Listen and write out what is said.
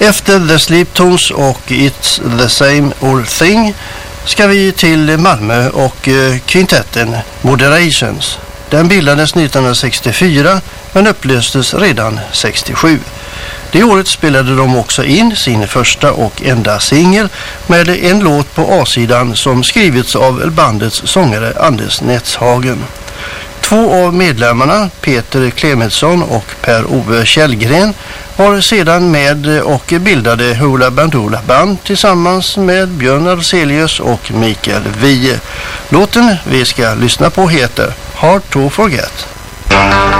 Efter The Sleeptones och It's the Same Old Thing ska vi till Malmö och kvintetten Moderations. Den bildades 1964 men upplöstes redan 67. Det året spelade de också in sin första och enda singel med en låt på A-sidan som skrivits av bandets sångare Anders Netshagen. Två av medlemmarna, Peter Clemensson och Per-Ove Källgren, var sedan med och bildade Hoola Bandoola Band tillsammans med Björn Arselius och Mikael Wiehe. Låten vi ska lyssna på heter Hard to Forget.